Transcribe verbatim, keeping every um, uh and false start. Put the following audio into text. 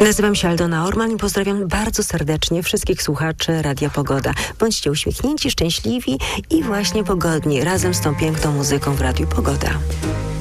Nazywam się Aldona Orman i pozdrawiam bardzo serdecznie wszystkich słuchaczy Radia Pogoda. Bądźcie uśmiechnięci, szczęśliwi i właśnie pogodni razem z tą piękną muzyką w Radiu Pogoda.